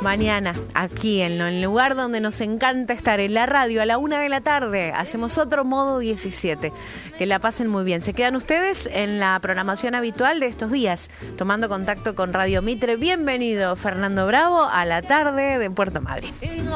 mañana, aquí en el lugar donde nos encanta estar, en la radio, a la 1 de la tarde. Hacemos otro modo 17. Que la pasen muy bien. Se quedan ustedes en la programación habitual de estos días, tomando contacto con Radio Mitre. Bienvenido, Fernando Bravo, a la tarde de Puerto Madryn.